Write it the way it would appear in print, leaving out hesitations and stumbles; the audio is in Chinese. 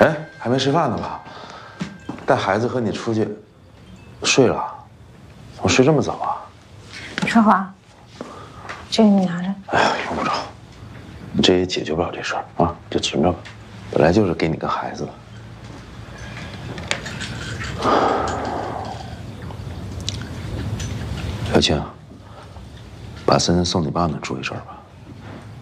哎，还没吃饭呢吧？带孩子和你出去睡了？怎么睡这么早啊？ 春华，这个你拿着。 哎呀，用不着，这也解决不了这事儿啊，就存着吧。本来就是给你个孩子的。小青，把森森送你爸那住一阵吧。